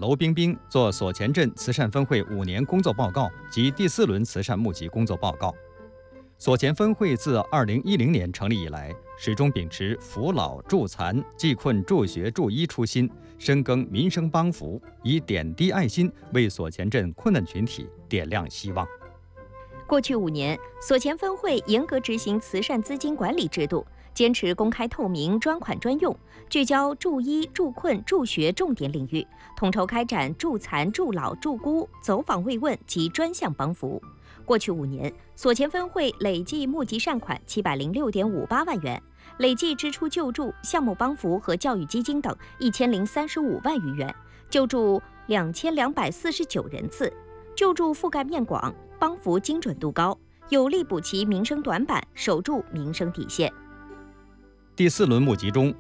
娄冰冰做所前镇慈善分会5年工作报告及第4轮慈善募集工作报告。所前分会自2010年成立以来，始终秉持扶老助残、济困助学助医初心，深耕民生帮扶，以点滴爱心为所前镇困难群体点亮希望。 过去5年，所前分会严格执行慈善资金管理制度，坚持公开透明、专款专用，聚焦助医、助困、助学重点领域，统筹开展助残、助老、助孤、走访慰问及专项帮扶。过去5年，所前分会累计募集善款706.58万元，累计支出救助、项目帮扶和教育基金等1035万余元，救助2249人次，救助覆盖面广，帮扶精准度高，有力补齐民生短板，守住民生底线。 第4轮募集中，